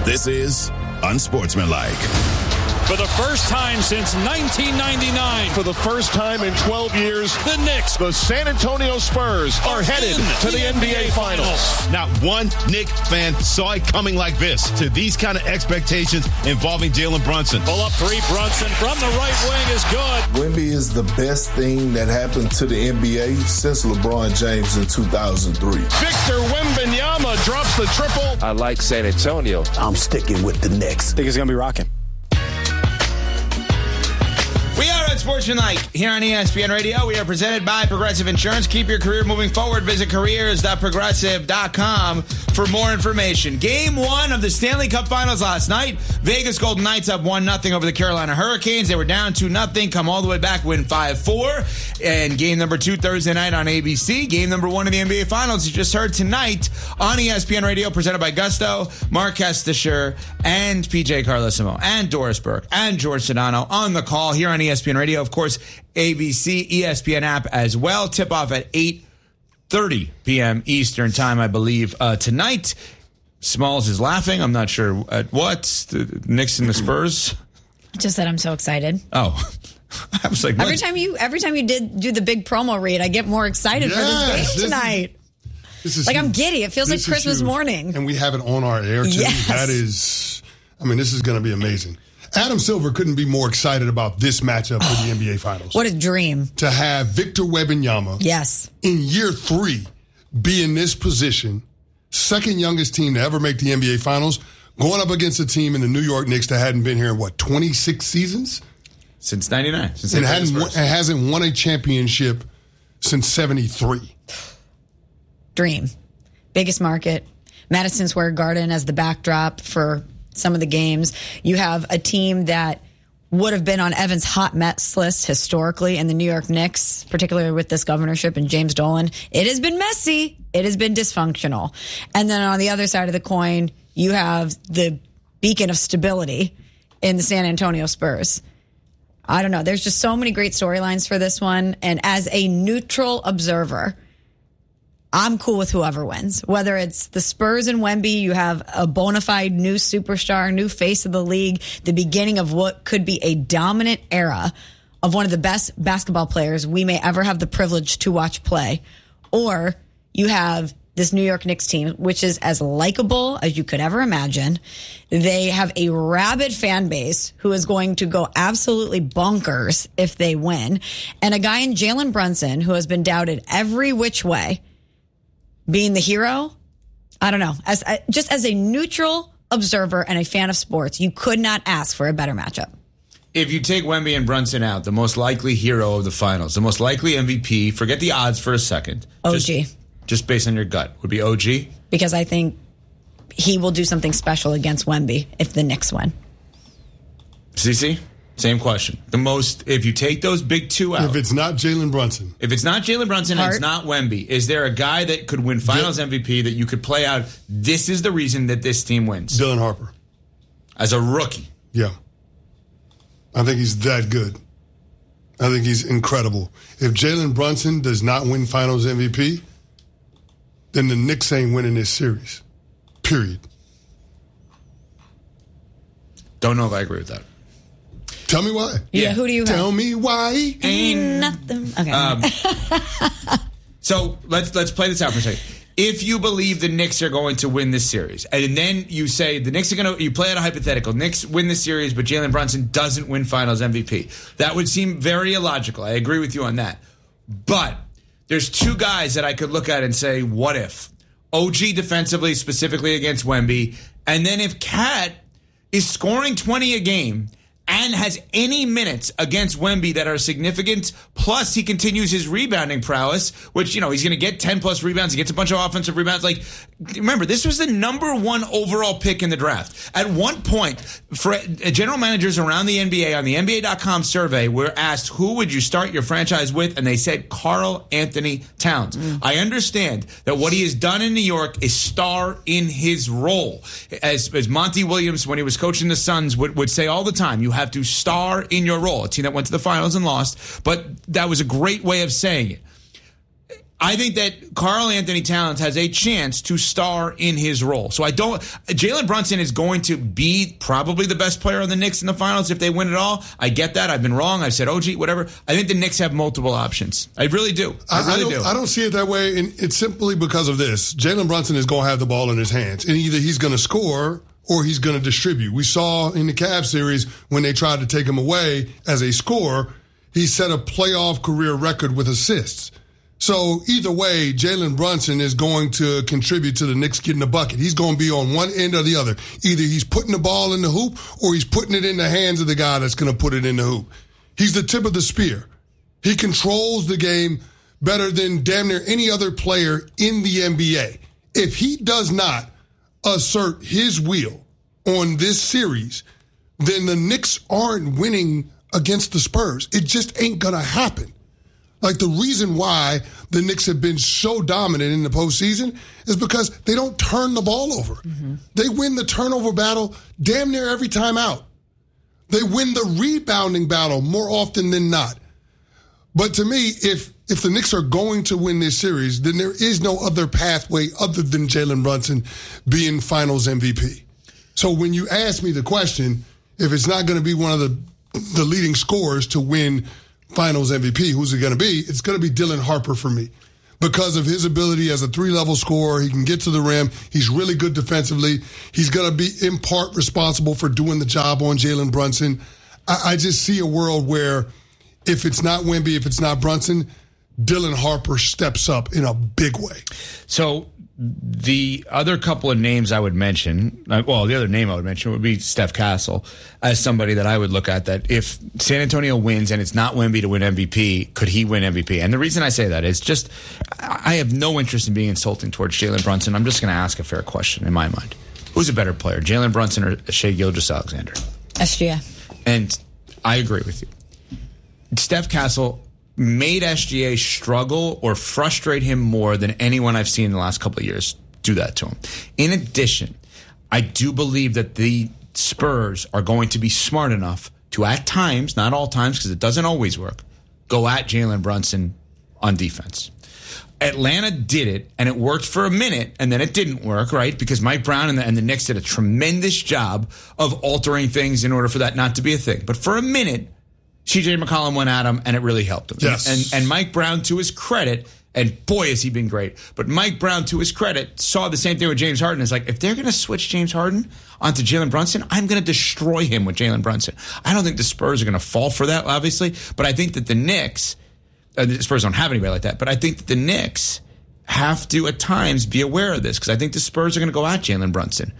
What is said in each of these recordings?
This is Unsportsmanlike. For the first time since 1999. For the first time in 12 years, the Knicks, the San Antonio Spurs, are headed to the NBA Finals. Not one Knicks fan saw it coming like this. To these kind of expectations involving Jalen Brunson. Pull up three, Brunson from the right wing is good. Wemby is the best thing that happened to the NBA since LeBron James in 2003. Victor Wembanyama drops the triple. I like San Antonio. I'm sticking with the Knicks. I think it's going to be rocking. We are Unsportsmanlike here on ESPN Radio. We are presented by Progressive Insurance. Keep your career moving forward. Visit careers.progressive.com for more information. Game 1 of the Stanley Cup Finals last night. Vegas Golden Knights up 1-0 over the Carolina Hurricanes. They were down 2-0, come all the way back, win 5-4. And game number 2 Thursday night on ABC. Game number 1 of the NBA Finals you just heard tonight on ESPN Radio, presented by Gusto, Mark Kestisher, and PJ Carlesimo, and Doris Burke, and George Sedano on the call here on ESPN Radio. Of course, ABC, ESPN app as well. Tip off at 8:30 p.m. Eastern time, I believe, tonight. Smalls is laughing. I'm not sure at what. The Knicks and the Spurs. Just that I'm so excited. Oh, I was like, what? Every time you do the big promo read, I get more excited for this game tonight. This is like huge. I'm giddy. It feels like Christmas morning. And we have it on our air, too. Yes. That is, this is going to be amazing. Adam Silver couldn't be more excited about this matchup for the NBA Finals. What a dream. To have Victor Wembanyama in year 3 be in this position, second youngest team to ever make the NBA Finals, going up against a team in the New York Knicks that hadn't been here in, 26 seasons? Since 99. And hasn't won a championship since 73. Dream. Biggest market. Madison Square Garden as the backdrop for some of the games. You have a team that would have been on Evan's hot mess list historically, and the New York Knicks, particularly with this governorship and James Dolan. It has been messy. It has been dysfunctional. And then on the other side of the coin, you have the beacon of stability in the San Antonio Spurs. I don't know. There's just so many great storylines for this one. And as a neutral observer, I'm cool with whoever wins. Whether it's the Spurs and Wemby, you have a bona fide new superstar, new face of the league, the beginning of what could be a dominant era of one of the best basketball players we may ever have the privilege to watch play. Or you have this New York Knicks team, which is as likable as you could ever imagine. They have a rabid fan base who is going to go absolutely bonkers if they win. And a guy in Jalen Brunson who has been doubted every which way, being the hero. I don't know. As a neutral observer and a fan of sports, you could not ask for a better matchup. If you take Wemby and Brunson out, the most likely hero of the finals, the most likely MVP, forget the odds for a second. OG. Just based on your gut, would be OG? Because I think he will do something special against Wemby if the Knicks win. CC? Same question. If you take those big two out. If it's not Jalen Brunson. If it's not Jalen Brunson and it's not Wemby, is there a guy that could win finals MVP that you could play out? This is the reason that this team wins. Dylan Harper. As a rookie. Yeah. I think he's that good. I think he's incredible. If Jalen Brunson does not win finals MVP, then the Knicks ain't winning this series. Period. Don't know if I agree with that. Tell me why. Yeah, who do you have? Tell me why. Ain't nothing. Okay. So let's play this out for a second. If you believe the Knicks are going to win this series, and then you say the Knicks are going to, you play out a hypothetical, Knicks win the series, but Jalen Brunson doesn't win finals MVP. That would seem very illogical. I agree with you on that. But there's two guys that I could look at and say, what if? OG defensively, specifically against Wemby, and then if Cat is scoring 20 a game and has any minutes against Wemby that are significant, plus he continues his rebounding prowess, which, he's going to get 10-plus rebounds. He gets a bunch of offensive rebounds. Like, remember, this was the number 1 overall pick in the draft. At one point, for general managers around the NBA on the NBA.com survey were asked, who would you start your franchise with? And they said Karl Anthony Towns. I understand that what he has done in New York is star in his role. As Monty Williams, when he was coaching the Suns, would say all the time, you have to star in your role. A team that went to the finals and lost, but that was a great way of saying it. I think that Karl-Anthony Towns has a chance to star in his role. So Jalen Brunson is going to be probably the best player on the Knicks in the finals if they win it all. I get that. I've been wrong. I've said OG, whatever. I think the Knicks have multiple options. I really do. I don't see it that way, and it's simply because of this. Jalen Brunson is going to have the ball in his hands, and either he's going to score or he's going to distribute. We saw in the Cavs series when they tried to take him away as a scorer, he set a playoff career record with assists. So either way, Jalen Brunson is going to contribute to the Knicks getting the bucket. He's going to be on one end or the other. Either he's putting the ball in the hoop or he's putting it in the hands of the guy that's going to put it in the hoop. He's the tip of the spear. He controls the game better than damn near any other player in the NBA. If he does not assert his will on this series, then the Knicks aren't winning against the Spurs. It just ain't going to happen. Like, the reason why the Knicks have been so dominant in the postseason is because they don't turn the ball over. Mm-hmm. They win the turnover battle damn near every time out. They win the rebounding battle more often than not. But to me, if the Knicks are going to win this series, then there is no other pathway other than Jalen Brunson being Finals MVP. So when you ask me the question, if it's not going to be one of the leading scorers to win Finals MVP, who's it going to be? It's going to be Dylan Harper for me. Because of his ability as a 3-level scorer, he can get to the rim. He's really good defensively. He's going to be in part responsible for doing the job on Jalen Brunson. I just see a world where if it's not Wemby, if it's not Brunson, Dylan Harper steps up in a big way. So the other couple of names I would mention, the other name I would mention would be Steph Castle as somebody that I would look at, that if San Antonio wins and it's not Wemby to win MVP, could he win MVP? And the reason I say that is just I have no interest in being insulting towards Jalen Brunson. I'm just going to ask a fair question in my mind. Who's a better player, Jalen Brunson or Shai Gilgeous-Alexander? SGA. And I agree with you. Steph Castle made SGA struggle or frustrate him more than anyone I've seen in the last couple of years do that to him. In addition, I do believe that the Spurs are going to be smart enough to, at times, not all times because it doesn't always work, go at Jalen Brunson on defense. Atlanta did it, and it worked for a minute, and then it didn't work, right? Because Mike Brown and the Knicks did a tremendous job of altering things in order for that not to be a thing. But for a minute, CJ McCollum went at him, and it really helped him. Yes. And Mike Brown, to his credit, and boy, has he been great, but Mike Brown, to his credit, saw the same thing with James Harden. It's like, if they're going to switch James Harden onto Jalen Brunson, I'm going to destroy him with Jalen Brunson. I don't think the Spurs are going to fall for that, obviously, but I think that the Knicks, the Spurs don't have anybody like that, but I think that the Knicks have to, at times, be aware of this, because I think the Spurs are going to go at Jalen Brunson.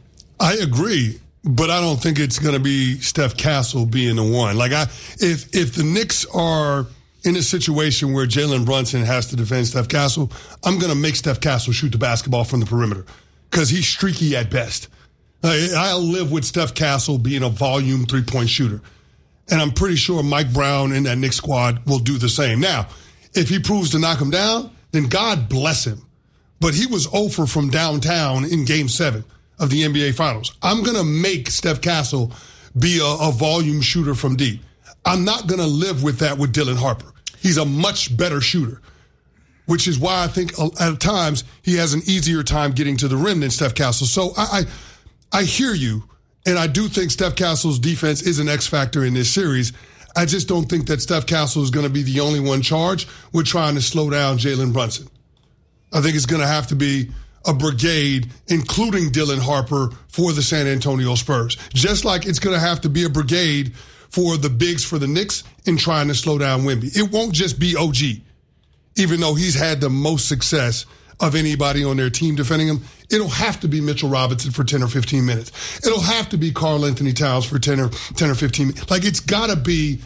I agree. But I don't think it's going to be Steph Castle being the one. Like, if the Knicks are in a situation where Jalen Brunson has to defend Steph Castle, I'm going to make Steph Castle shoot the basketball from the perimeter because he's streaky at best. I'll live with Steph Castle being a volume three-point shooter. And I'm pretty sure Mike Brown and that Knicks squad will do the same. Now, if he proves to knock him down, then God bless him. But he was 0 from downtown in Game 7. Of the NBA Finals. I'm going to make Steph Castle be a volume shooter from deep. I'm not going to live with that with Dylan Harper. He's a much better shooter, which is why I think at times he has an easier time getting to the rim than Steph Castle. So I hear you, and I do think Steph Castle's defense is an X factor in this series. I just don't think that Steph Castle is going to be the only one charged with trying to slow down Jalen Brunson. I think it's going to have to be a brigade, including Dylan Harper, for the San Antonio Spurs. Just like it's going to have to be a brigade for the bigs for the Knicks in trying to slow down Wemby. It won't just be OG, even though he's had the most success of anybody on their team defending him. It'll have to be Mitchell Robinson for 10 or 15 minutes. It'll have to be Karl-Anthony Towns for 10 or 15 minutes. Like, it's got to be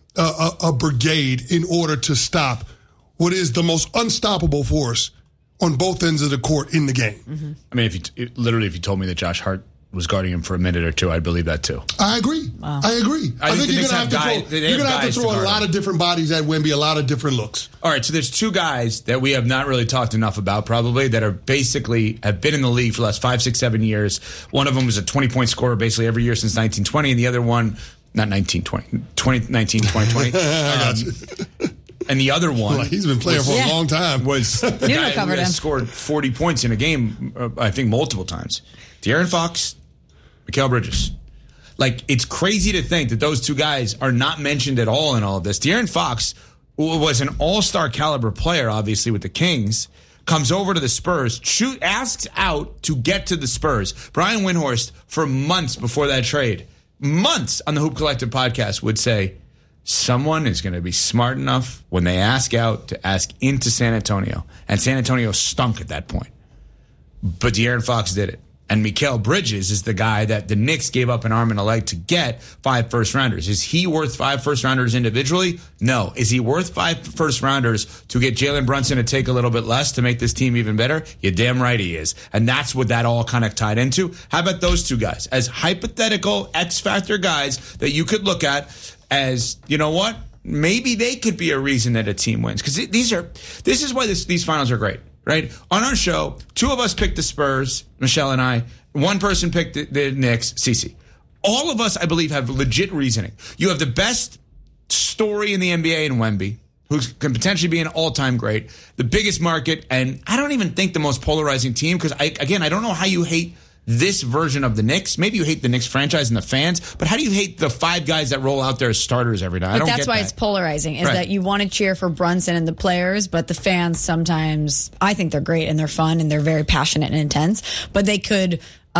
a brigade in order to stop what is the most unstoppable force on both ends of the court in the game. Mm-hmm. I mean, if you told me that Josh Hart was guarding him for a minute or two, I'd believe that too. I agree. Wow. I agree. I think you're going to have to throw a lot of different bodies at Wemby, a lot of different looks. All right, so there's two guys that we have not really talked enough about, probably, that are basically have been in the league for the last 5, 6, 7 years. One of them was a 20-point scorer basically every year since 1920, and the other one, not 1920, 2019, 2020. And the other one, like he's been playing for a long time, was the guy who has scored 40 points in a game, I think multiple times. De'Aaron Fox, Mikal Bridges. Like, it's crazy to think that those two guys are not mentioned at all in all of this. De'Aaron Fox was an all-star caliber player, obviously, with the Kings. Comes over to the Spurs, asks out to get to the Spurs. Brian Windhorst, for months before that trade, months on the Hoop Collective podcast, would say, someone is going to be smart enough when they ask out to ask into San Antonio. And San Antonio stunk at that point. But De'Aaron Fox did it. And Mikal Bridges is the guy that the Knicks gave up an arm and a leg to get 5 first-rounders. Is he worth 5 first-rounders individually? No. Is he worth 5 first-rounders to get Jalen Brunson to take a little bit less to make this team even better? You're damn right he is. And that's what that all kind of tied into. How about those two guys? As hypothetical X-factor guys that you could look at as, you know what? Maybe they could be a reason that a team wins. Because this is why these finals are great. Right? On our show, 2 of us picked the Spurs, Michelle and I. 1 person picked the Knicks, Cece. All of us, I believe, have legit reasoning. You have the best story in the NBA in Wemby, who can potentially be an all-time great, the biggest market, and I don't even think the most polarizing team, because, I don't know how you hate this version of the Knicks. Maybe you hate the Knicks franchise and the fans, but how do you hate the 5 guys that roll out there as starters every night? But that's why it's polarizing, is that you want to cheer for Brunson and the players, but the fans sometimes, I think they're great and they're fun and they're very passionate and intense, but they could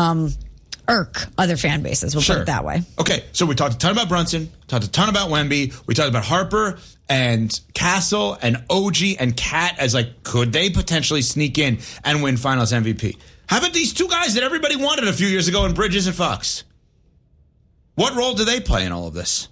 irk other fan bases. We'll put it that way. Okay, so we talked a ton about Brunson, talked a ton about Wemby, we talked about Harper and Castle and OG and Cat as like, could they potentially sneak in and win Finals MVP? How about these 2 guys that everybody wanted a few years ago in Bridges and Fox? What role do they play in all of this?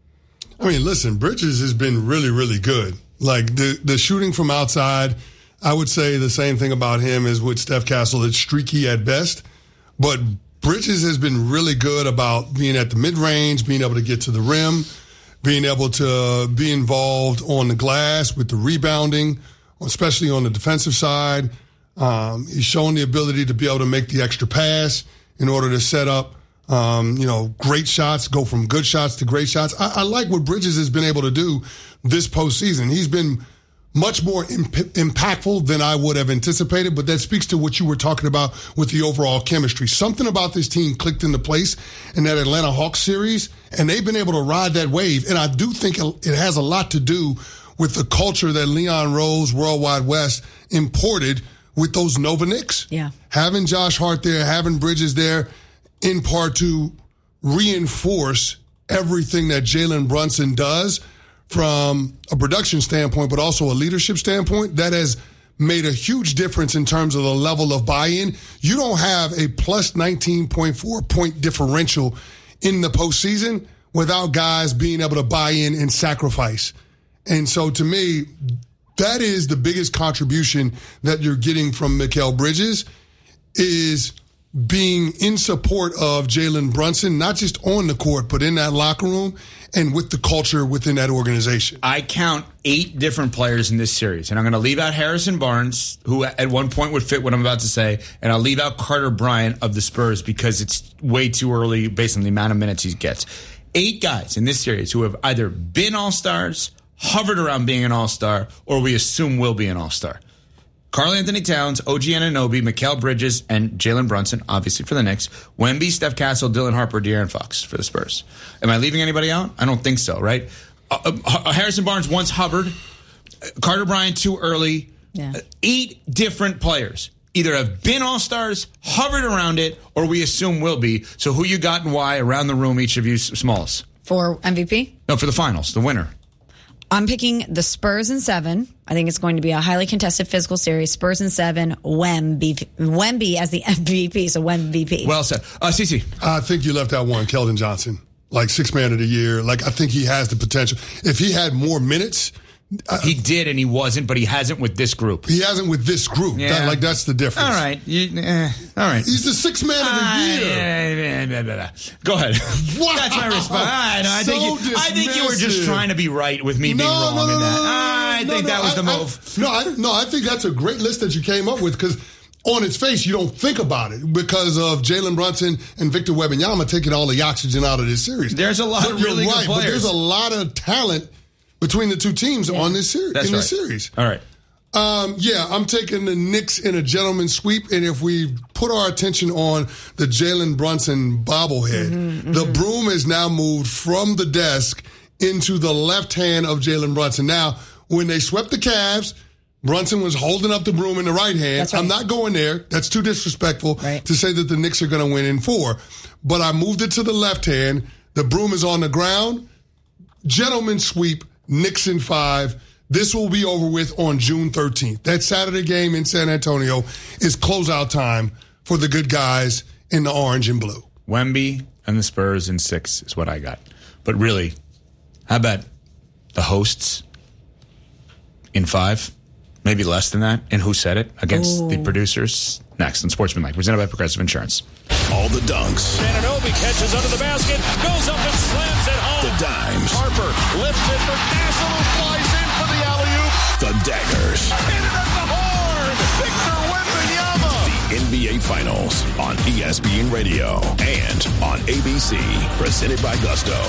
I mean, listen, Bridges has been really, really good. Like, the shooting from outside, I would say the same thing about him as with Steph Castle. It's streaky at best. But Bridges has been really good about being at the mid-range, being able to get to the rim, being able to be involved on the glass with the rebounding, especially on the defensive side. He's shown the ability to be able to make the extra pass in order to set up, great shots, go from good shots to great shots. I like what Bridges has been able to do this postseason. He's been much more impactful than I would have anticipated, but that speaks to what you were talking about with the overall chemistry. Something about this team clicked into place in that Atlanta Hawks series, and they've been able to ride that wave. And I do think it has a lot to do with the culture that Leon Rose, Worldwide West, imported with those Nova Knicks. Yeah. Having Josh Hart there, having Bridges there, in part to reinforce everything that Jalen Brunson does from a production standpoint, but also a leadership standpoint, that has made a huge difference in terms of the level of buy-in. You don't have a plus 19.4 point differential in the postseason without guys being able to buy in and sacrifice. And so to me, that is the biggest contribution that you're getting from Mikal Bridges, is being in support of Jalen Brunson, not just on the court, but in that locker room and with the culture within that organization. I count 8 different players in this series, and I'm going to leave out Harrison Barnes, who at one point would fit what I'm about to say, and I'll leave out Carter Bryant of the Spurs because it's way too early based on the amount of minutes he gets. 8 guys in this series who have either been All-Stars, hovered around being an all-star, or we assume will be an all-star. Karl-Anthony Towns, OG Anunoby, Mikal Bridges, and Jalen Brunson, obviously for the Knicks. Wemby, Steph Castle, Dylan Harper, De'Aaron Fox for the Spurs. Am I leaving anybody out? I don't think so, right? Harrison Barnes once hovered. Carter Bryant too early. Yeah. 8 different players either have been all-stars, hovered around it, or we assume will be. So who you got and why around the room, each of you, Smalls? For MVP? No, for the finals, the winner. I'm picking the Spurs in 7. I think it's going to be a highly contested physical series. Spurs in 7, Wemby as the MVP, so MVP. Well said. Cece. I think you left out one, Keldon Johnson. Like 6th man of the year. Like, I think he has the potential. If he had more minutes. He did and he wasn't, but he hasn't with this group. He hasn't with this group. Yeah. That's the difference. All right. All right. He's the 6th man of the year. Go ahead. Wow. That's my response. I think you were just trying to be right with me being wrong in that. I think that was the move. I think that's a great list that you came up with, because on its face, you don't think about it because of Jalen Brunson and Victor Wembanyama taking all the oxygen out of this series. There's a lot of really good players. But there's a lot of talent between the two teams on this series. This series. All right. I'm taking the Knicks in a gentleman's sweep, and if we put our attention on the Jalen Brunson bobblehead, the broom has now moved from the desk into the left hand of Jalen Brunson. Now, when they swept the Cavs, Brunson was holding up the broom in the right hand. That's right. I'm not going there. That's too disrespectful to say that the Knicks are going to win in 4. But I moved it to the left hand. The broom is on the ground. Gentleman's sweep, Knicks in 5. This will be over with on June 13th. That Saturday game in San Antonio is closeout time for the good guys in the orange and blue. Wemby and the Spurs in 6 is what I got. But really, how about the hosts in 5? Maybe less than that. And who said it? Against the producers. Next on Sportsmanlike, presented by Progressive Insurance. All the dunks. Anunoby catches under the basket, goes up and slams it home. The dimes. Harper lifts it for Castle, who flies in for the alley-oop. The daggers. Hit it at the horn. Victor Wembanyama. The NBA Finals on ESPN Radio and on ABC. Presented by Gusto.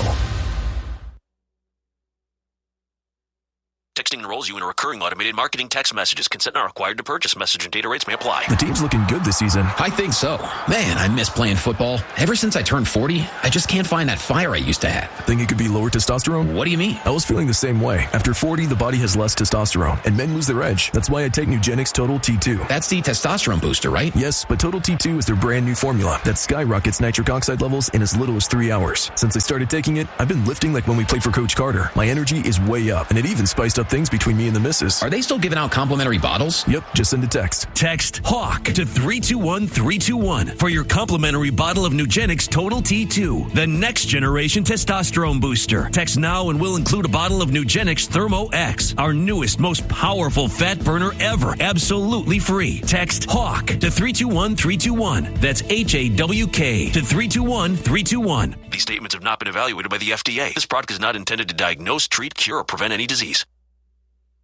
Texting enrolls you in a recurring automated marketing text messages. Consent not required to purchase. Message and data rates may apply. The team's looking good this season. I think so. Man, I miss playing football. Ever since I turned 40, I just can't find that fire I used to have. Think it could be lower testosterone? What do you mean? I was feeling the same way. After 40, the body has less testosterone, and men lose their edge. That's why I take Nugenix Total T2. That's the testosterone booster, right? Yes, but Total T2 is their brand new formula that skyrockets nitric oxide levels in as little as 3 hours. Since I started taking it, I've been lifting like when we played for Coach Carter. My energy is way up, and it even spiced up things between me and the missus. Are they still giving out complimentary bottles? Yep, just send a text. Text HAWK to 321-321 for your complimentary bottle of Nugenix Total T2, the next generation testosterone booster. Text now and we'll include a bottle of Nugenix Thermo X, our newest, most powerful fat burner ever, absolutely free. Text HAWK to 321-321. That's HAWK to 321-321. These statements have not been evaluated by the FDA. This product is not intended to diagnose, treat, cure, or prevent any disease.